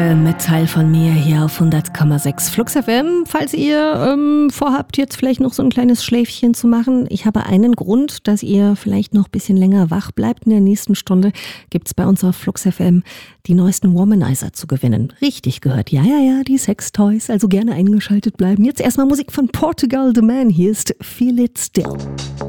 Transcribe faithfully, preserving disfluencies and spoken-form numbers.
Mit Teil von mir hier auf hundert Komma sechs Flux F M. Falls ihr ähm, vorhabt, jetzt vielleicht noch so ein kleines Schläfchen zu machen, ich habe einen Grund, dass ihr vielleicht noch ein bisschen länger wach bleibt. In der nächsten Stunde gibt es bei uns auf Flux F M die neuesten Womanizer zu gewinnen. Richtig gehört, ja, ja, ja, die Sextoys, also gerne eingeschaltet bleiben. Jetzt erstmal Musik von Portugal The Man, hier ist Feel It Still.